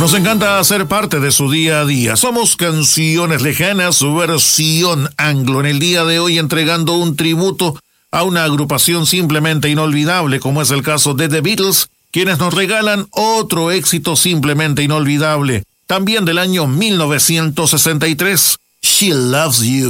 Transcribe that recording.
Nos encanta hacer parte de su día a día. Somos Canciones Lejanas, su versión anglo. En el día de hoy entregando un tributo a una agrupación simplemente inolvidable, como es el caso de The Beatles, quienes nos regalan otro éxito simplemente inolvidable, también del año 1963, She Loves You.